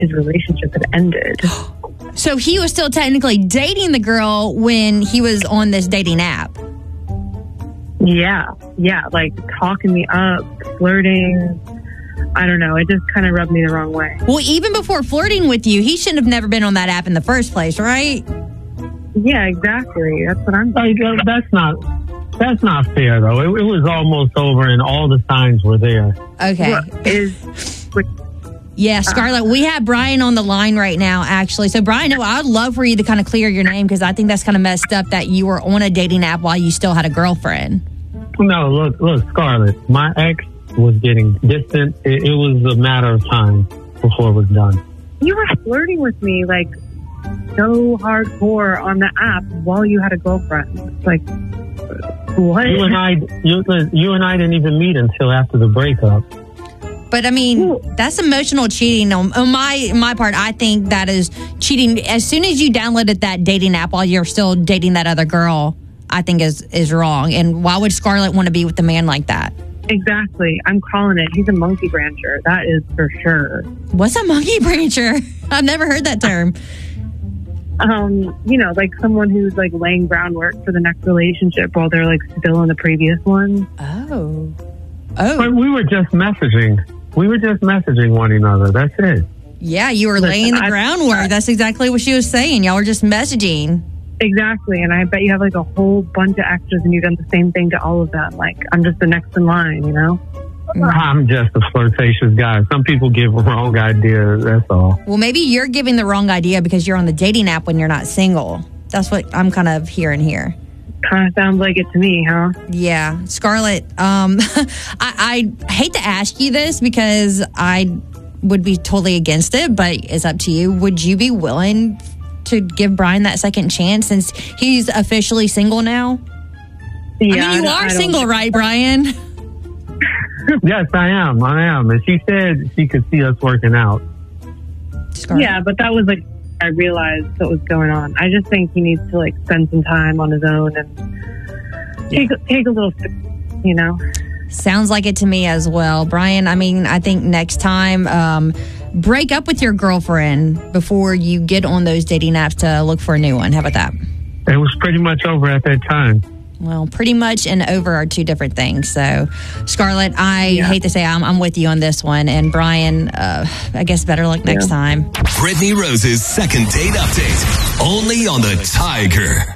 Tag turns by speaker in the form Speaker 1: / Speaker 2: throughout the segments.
Speaker 1: his relationship had ended.
Speaker 2: So he was still technically dating the girl when he was on this dating app.
Speaker 1: Yeah, like talking me up, flirting. I don't know. It just kind of rubbed me the wrong way.
Speaker 2: Well, even before flirting with you, he shouldn't have never been on that app in the first place, right?
Speaker 1: Yeah, exactly. That's what I'm saying.
Speaker 3: That's not fair, though. It was almost over, and all the signs were there.
Speaker 2: Okay. Yeah, Scarlett, we have Brian on the line right now, actually. So, Brian, I'd love for you to kind of clear your name because I think that's kind of messed up that you were on a dating app while you still had a girlfriend.
Speaker 3: No, look, Scarlett, my ex was getting distant. It was a matter of time before it was done.
Speaker 1: You were flirting with me, like, so hardcore on the app while you had a girlfriend. It's like, what?
Speaker 3: You and I didn't even meet until after the breakup.
Speaker 2: But, I mean, that's emotional cheating. On my part, I think that is cheating. As soon as you downloaded that dating app while you're still dating that other girl, I think is wrong. And why would Scarlett want to be with a man like that?
Speaker 1: Exactly. I'm calling it. He's a monkey brancher. That is for sure.
Speaker 2: What's a monkey brancher? I've never heard that term.
Speaker 1: Like someone who's like laying groundwork for the next relationship while they're like still in the previous one.
Speaker 2: Oh.
Speaker 3: But we were just messaging. We were just messaging one another. That's it.
Speaker 2: Yeah, you were laying the groundwork. That's exactly what she was saying. Y'all were just messaging.
Speaker 1: Exactly. And I bet you have like a whole bunch of extras and you've done the same thing to all of them. Like, I'm just the next in line, you know?
Speaker 3: I'm just a flirtatious guy. Some people give wrong ideas. That's all.
Speaker 2: Well, maybe you're giving the wrong idea because you're on the dating app when you're not single. That's what I'm kind of hearing here.
Speaker 1: Kind of sounds like it to me, huh?
Speaker 2: Yeah. Scarlett, I hate to ask you this because I would be totally against it, but it's up to you. Would you be willing to give Brian that second chance since he's officially single now?
Speaker 1: Yeah,
Speaker 2: I mean, you are single, right, Brian?
Speaker 3: Yes, I am. And she said she could see us working out.
Speaker 2: Scarlett.
Speaker 1: Yeah, but that was like, I realized what was going on. I just think he needs to like spend some time on his own and take a little, you know.
Speaker 2: Sounds like it to me as well. Brian, I mean, I think next time, break up with your girlfriend before you get on those dating apps to look for a new one. How about that?
Speaker 3: It was pretty much over at that time.
Speaker 2: Well, pretty much and over are two different things. So, Scarlett, I hate to say I'm with you on this one. And Brian, I guess better luck next time.
Speaker 4: Brittany Rose's second date update, only on the Tiger.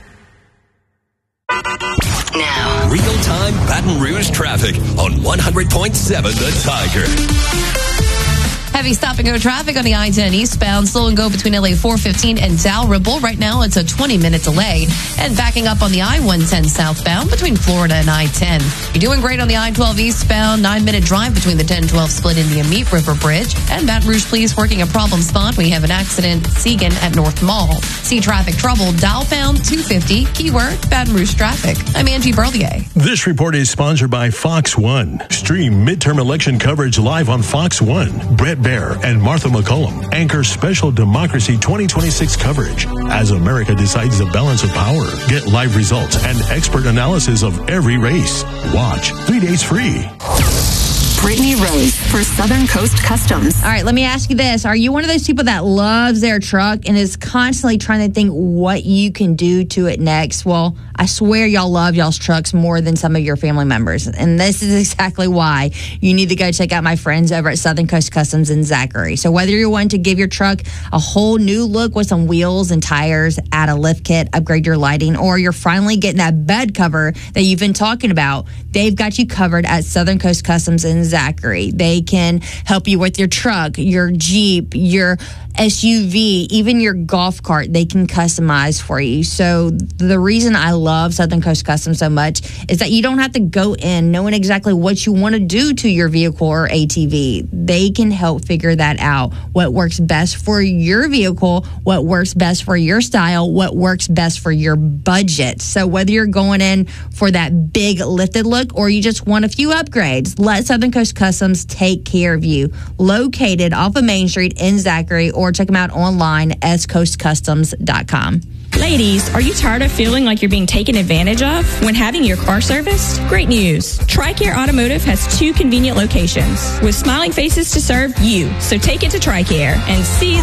Speaker 4: Now, real-time Baton Rouge traffic on 100.7 The Tiger.
Speaker 5: Heavy stop-and-go traffic on the I-10 eastbound. Slow and go between LA 415 and Dalrymple. Right now, it's a 20-minute delay. And backing up on the I-110 southbound between Florida and I-10. You're doing great on the I-12 eastbound. 9-minute drive between the 10-12 Split Indian Meat River Bridge. And Baton Rouge Police working a problem spot. We have an accident, Segan at North Mall. See traffic trouble, dial-pound 250, keyword Baton Rouge traffic. I'm Angie Berlier.
Speaker 6: This report is sponsored by Fox One. Stream midterm election coverage live on Fox One. Brett Baer and Martha McCollum anchor special Democracy 2026 coverage as America decides the balance of power. Get live results and expert analysis of every race. Watch 3 days free.
Speaker 7: Brittany Rose for Southern Coast Customs.
Speaker 2: All right, let me ask you this. Are you one of those people that loves their truck and is constantly trying to think what you can do to it next? Well, I swear y'all love y'all's trucks more than some of your family members. And this is exactly why you need to go check out my friends over at Southern Coast Customs in Zachary. So whether you're wanting to give your truck a whole new look with some wheels and tires, add a lift kit, upgrade your lighting, or you're finally getting that bed cover that you've been talking about, they've got you covered at Southern Coast Customs in Zachary. They can help you with your truck, your Jeep, your SUV, even your golf cart. They can customize for you. So the reason I love Southern Coast Customs so much is that you don't have to go in knowing exactly what you want to do to your vehicle or ATV. They can help figure that out. What works best for your vehicle, what works best for your style, what works best for your budget. So whether you're going in for that big lifted look or you just want a few upgrades, let Southern Coast Coast Customs take care of you. Located off of Main Street in Zachary, or check them out online, scoastcustoms.com.
Speaker 8: Ladies, are you tired of feeling like you're being taken advantage of when having your car serviced? Great news. TRICARE Automotive has 2 convenient locations with smiling faces to serve you. So take it to TRICARE and see